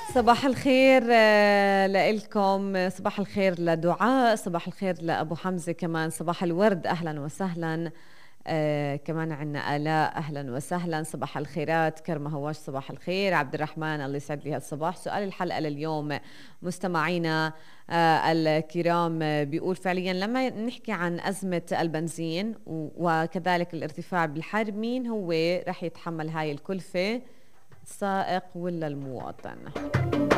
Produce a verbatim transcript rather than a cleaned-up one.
صباح الخير آه، لإلكم، صباح الخير لدعاء، صباح الخير لأبو حمزة، كمان صباح الورد، أهلا وسهلا. آه كمان عنا آلاء، أهلا وسهلا، صباح الخيرات. كرمة هواش، صباح الخير. عبد الرحمن، الله يسعد لي هالصباح. سؤال الحلقة لليوم مستمعينا آه الكرام، آه، بيقول فعليا لما نحكي عن أزمة البنزين وكذلك الارتفاع بالحرب، مين هو رح يتحمل هاي الكلفة، السائق ولا المواطن؟